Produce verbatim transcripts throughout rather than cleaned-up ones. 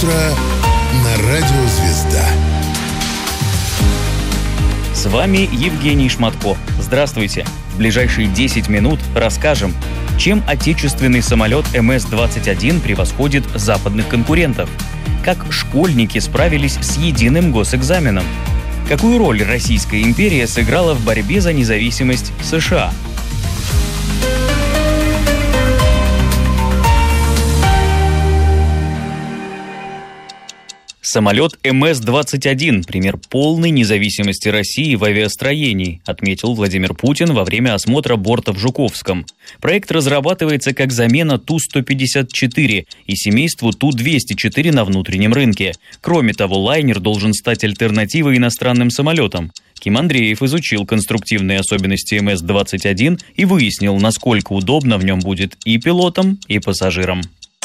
утро на радио «Звезда». С вами Евгений Шматко. Здравствуйте. В ближайшие десять минут расскажем, чем отечественный самолет эм эс двадцать один превосходит западных конкурентов, как школьники справились с единым госэкзаменом, какую роль Российская империя сыграла в борьбе за независимость США. Самолет эм эс двадцать один – пример полной независимости России в авиастроении, отметил Владимир Путин во время осмотра борта в Жуковском. Проект разрабатывается как замена Ту сто пятьдесят четыре и семейству Ту двести четыре на внутреннем рынке. Кроме того, лайнер должен стать альтернативой иностранным самолетам. Ким Андреев изучил конструктивные особенности эм эс двадцать один и выяснил, насколько удобно в нем будет и пилотам, и пассажирам.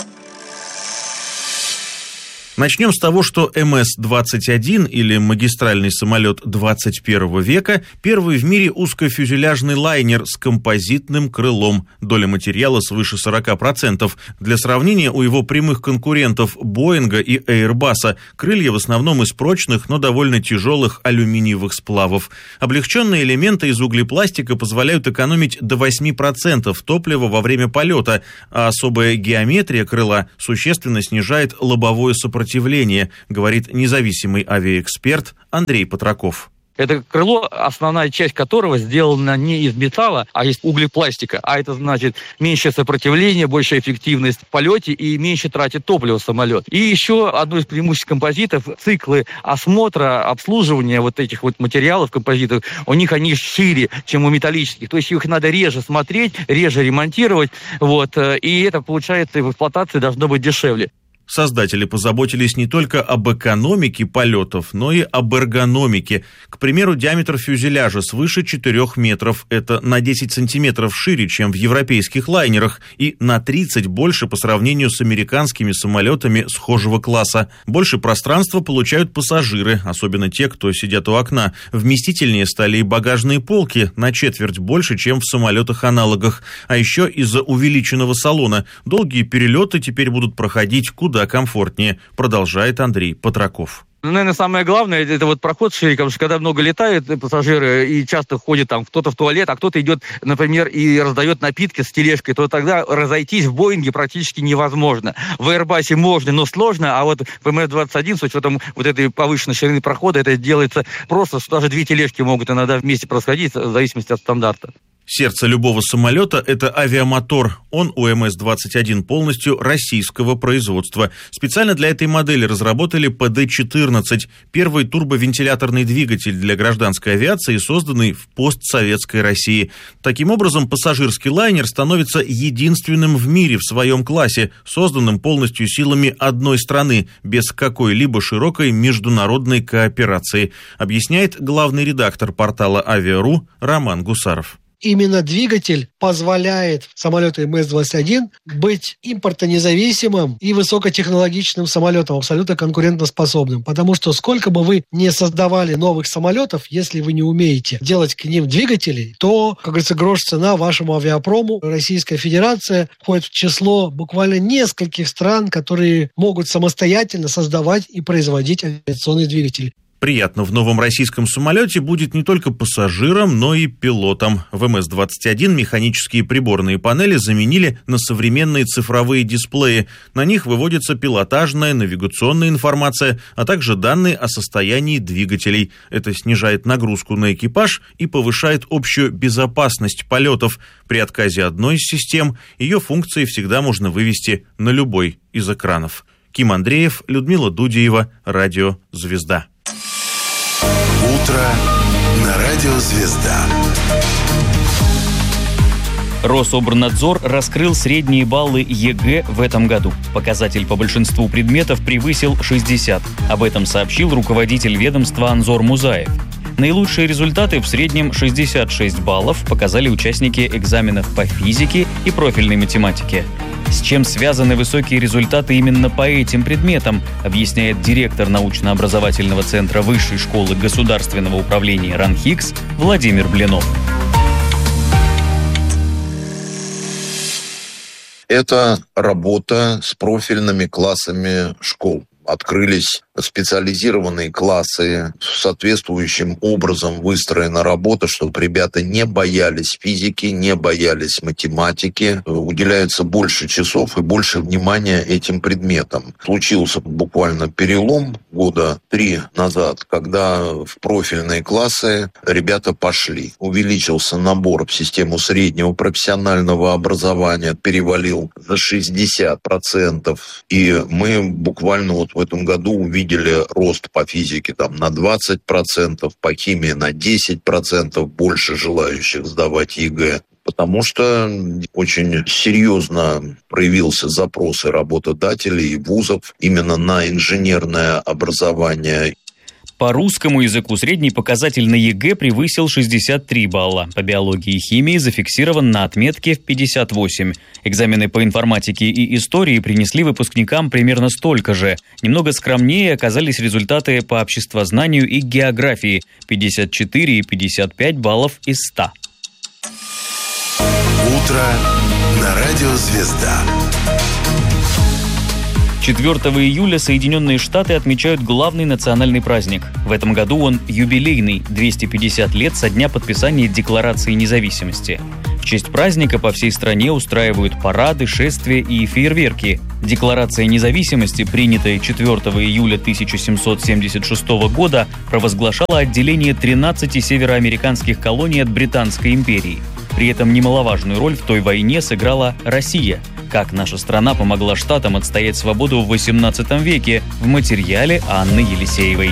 Начнем с того, что эм эс двадцать один, или магистральный самолет двадцать первого века, первый в мире узкофюзеляжный лайнер с композитным крылом. Доля материала свыше сорок процентов. Для сравнения, у его прямых конкурентов Боинга и Эйрбаса крылья в основном из прочных, но довольно тяжелых алюминиевых сплавов. Облегченные элементы из углепластика позволяют экономить до восемь процентов топлива во время полета, а особая геометрия крыла существенно снижает лобовое сопротивление, говорит независимый авиаэксперт Андрей Патраков. Это крыло, основная часть которого сделана не из металла, а из углепластика. А это значит меньшее сопротивление, большая эффективность в полете и меньше тратит топливо самолет. И еще одно из преимуществ композитов – циклы осмотра, обслуживания вот этих вот материалов композитов, у них они шире, чем у металлических. То есть их надо реже смотреть, реже ремонтировать. Вот, и это, получается, в эксплуатации должно быть дешевле. Создатели позаботились не только об экономике полетов, но и об эргономике. К примеру, диаметр фюзеляжа свыше четырёх метров. Это на десять сантиметров шире, чем в европейских лайнерах, и на тридцать больше по сравнению с американскими самолетами схожего класса. Больше пространства получают пассажиры, особенно те, кто сидят у окна. Вместительнее стали и багажные полки, на четверть больше, чем в самолетах-аналогах. А еще из-за увеличенного салона долгие перелеты теперь будут проходить куда комфортнее, продолжает Андрей Патраков. Ну, наверное, самое главное, это вот проход шире, потому что когда много летают пассажиры и часто ходят там кто-то в туалет, а кто-то идет, например, и раздает напитки с тележкой, то тогда разойтись в Боинге практически невозможно. В Эйрбасе можно, но сложно, а вот в эм эс двадцать один с учетом вот этой повышенной ширины прохода это делается просто, что даже две тележки могут иногда вместе происходить в зависимости от стандарта. Сердце любого самолета – это авиамотор. Он у эм эс двадцать один полностью российского производства. Специально для этой модели разработали пэ дэ четырнадцать – первый турбовентиляторный двигатель для гражданской авиации, созданный в постсоветской России. Таким образом, пассажирский лайнер становится единственным в мире в своем классе, созданным полностью силами одной страны, без какой-либо широкой международной кооперации, объясняет главный редактор портала «Авиа.ру» Роман Гусаров. Именно двигатель позволяет самолету эм эс двадцать один быть импортонезависимым и высокотехнологичным самолетом, абсолютно конкурентоспособным. Потому что сколько бы вы не создавали новых самолетов, если вы не умеете делать к ним двигатели, то, как говорится, грош цена вашему авиапрому. Российская Федерация входит в число буквально нескольких стран, которые могут самостоятельно создавать и производить авиационные двигатели. Приятно в новом российском самолете будет не только пассажирам, но и пилотам. В эм эс двадцать один механические приборные панели заменили на современные цифровые дисплеи. На них выводится пилотажная, навигационная информация, а также данные о состоянии двигателей. Это снижает нагрузку на экипаж и повышает общую безопасность полетов. При отказе одной из систем ее функции всегда можно вывести на любой из экранов. Ким Андреев, Людмила Дудеева, Радио «Звезда». Утро на радио «Звезда». Рособорнадзор раскрыл средние баллы е гэ в этом году. Показатель по большинству предметов превысил шестьдесят. Об этом сообщил руководитель ведомства Анзор Музаев. Наилучшие результаты, в среднем шестьдесят шесть баллов, показали участники экзаменов по физике и профильной математике. С чем связаны высокие результаты именно по этим предметам, объясняет директор научно-образовательного центра Высшей школы государственного управления РАНХИКС Владимир Блинов. Это работа с профильными классами школ. открылись специализированные классы, соответствующим образом выстроена работа, чтобы ребята не боялись физики, не боялись математики, уделяется больше часов и больше внимания этим предметам. Случился буквально перелом года три назад, когда в профильные классы ребята пошли. Увеличился набор в систему среднего профессионального образования, перевалил за шестьдесят процентов. И мы буквально вот в этом году увидели рост по физике там, на двадцать процентов, по химии на десять процентов больше желающих сдавать ЕГЭ. Потому что очень серьезно проявился запрос и работодателей, и вузов именно на инженерное образование. По русскому языку средний показатель на ЕГЭ превысил шестьдесят три балла. По биологии и химии зафиксирован на отметке в пятьдесят восемь. Экзамены по информатике и истории принесли выпускникам примерно столько же. Немного скромнее оказались результаты по обществознанию и географии – пятьдесят четыре и пятьдесят пять баллов из ста. Утро на радио «Звезда». четвёртого июля Соединенные Штаты отмечают главный национальный праздник. В этом году он юбилейный – двести пятьдесят лет со дня подписания Декларации независимости. В честь праздника по всей стране устраивают парады, шествия и фейерверки. Декларация независимости, принятая четвёртого июля тысяча семьсот семьдесят шестого года, провозглашала отделение тринадцати североамериканских колоний от Британской империи. При этом немаловажную роль в той войне сыграла Россия. Как наша страна помогла штатам отстоять свободу в восемнадцатом веке, в материале Анны Елисеевой.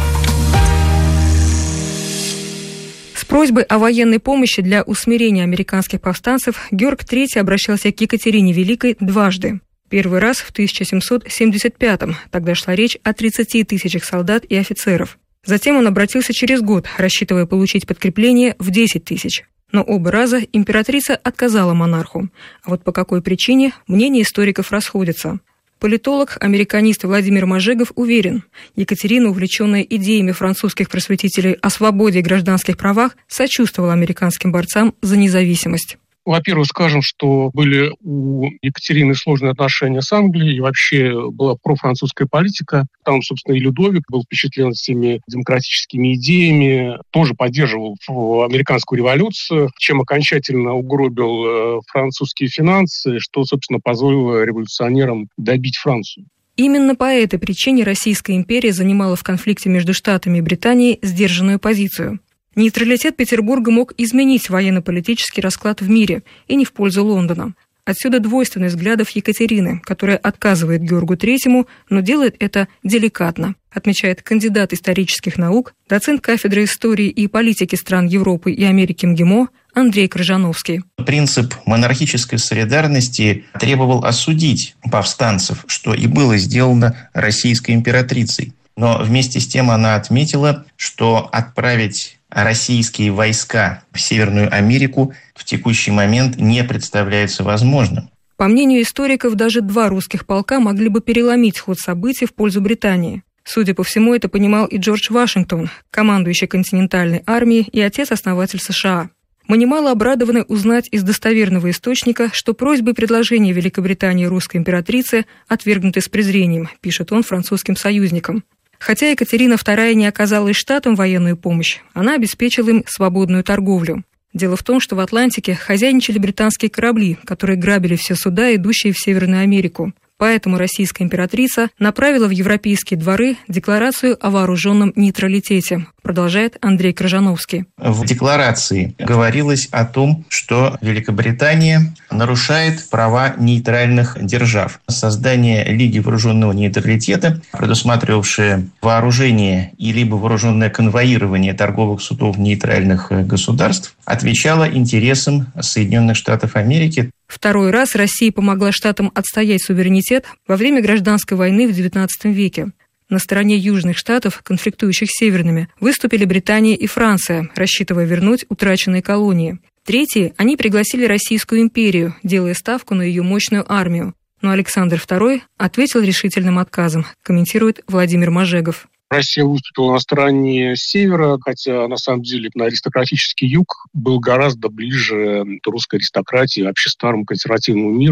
С просьбой о военной помощи для усмирения американских повстанцев Георг третий обращался к Екатерине Великой дважды. Первый раз в тысяча семьсот семьдесят пятом, тогда шла речь о тридцати тысячах солдат и офицеров. Затем он обратился через год, рассчитывая получить подкрепление в десять тысяч. Но оба раза императрица отказала монарху. А вот по какой причине, мнения историков расходятся. Политолог, американист Владимир Мажегов уверен, Екатерина, увлеченная идеями французских просветителей о свободе и гражданских правах, сочувствовала американским борцам за независимость. Во-первых, скажем, что были у Екатерины сложные отношения с Англией, и вообще была профранцузская политика. Там, собственно, и Людовик был впечатлен всеми демократическими идеями, тоже поддерживал американскую революцию, чем окончательно угробил французские финансы, что, собственно, позволило революционерам добить Францию. Именно по этой причине Российская империя занимала в конфликте между Штатами и Британией сдержанную позицию. Нейтралитет Петербурга мог изменить военно-политический расклад в мире и не в пользу Лондона. Отсюда двойственность взглядов Екатерины, которая отказывает Георгу третьему, но делает это деликатно, отмечает кандидат исторических наук, доцент кафедры истории и политики стран Европы и Америки МГИМО Андрей Крыжановский. Принцип монархической солидарности требовал осудить повстанцев, что и было сделано российской императрицей. Но вместе с тем она отметила, что отправить российские войска в Северную Америку в текущий момент не представляется возможным. По мнению историков, даже два русских полка могли бы переломить ход событий в пользу Британии. Судя по всему, это понимал и Джордж Вашингтон, командующий континентальной армией и отец-основатель США. Мы немало обрадованы узнать из достоверного источника, что просьбы и предложения Великобритании русской императрицы отвергнуты с презрением, пишет он французским союзникам. Хотя Екатерина вторая не оказала и штатам военную помощь, она обеспечила им свободную торговлю. Дело в том, что в Атлантике хозяйничали британские корабли, которые грабили все суда, идущие в Северную Америку. Поэтому российская императрица направила в европейские дворы декларацию о вооруженном нейтралитете, продолжает Андрей Крыжановский. В декларации говорилось о том, что Великобритания нарушает права нейтральных держав. Создание Лиги вооруженного нейтралитета, предусматривавшее вооружение и либо вооруженное конвоирование торговых судов нейтральных государств, отвечало интересам Соединенных Штатов Америки. Второй раз Россия помогла штатам отстоять суверенитет во время гражданской войны в девятнадцатом веке. На стороне южных штатов, конфликтующих с северными, выступили Британия и Франция, рассчитывая вернуть утраченные колонии. Третьи, они пригласили Российскую империю, делая ставку на ее мощную армию. Но Александр второй ответил решительным отказом, комментирует Владимир Мажегов. Россия выступила на стороне севера, хотя на самом деле на аристократический юг был гораздо ближе русской аристократии, вообще старому консервативному миру.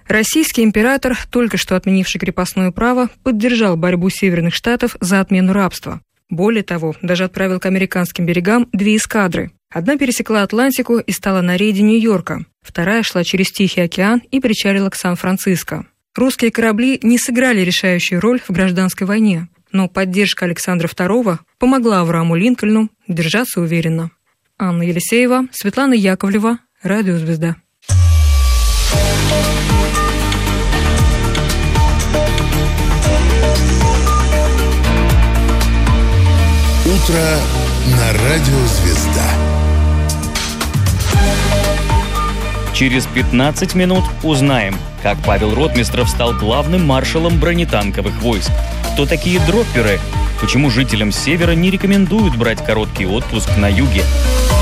Российский император, только что отменивший крепостное право, поддержал борьбу Северных Штатов за отмену рабства. Более того, даже отправил к американским берегам две эскадры. Одна пересекла Атлантику и стала на рейде Нью-Йорка. Вторая шла через Тихий океан и причалила к Сан-Франциско. Русские корабли не сыграли решающую роль в гражданской войне, но поддержка Александра второго помогла Аврааму Линкольну держаться уверенно. Анна Елисеева, Светлана Яковлева, Радио «Звезда». Утро на Радио «Звезда». Через пятнадцать минут узнаем, как Павел Ротмистров стал главным маршалом бронетанковых войск. Кто такие дропперы? Почему жителям Севера не рекомендуют брать короткий отпуск на юге?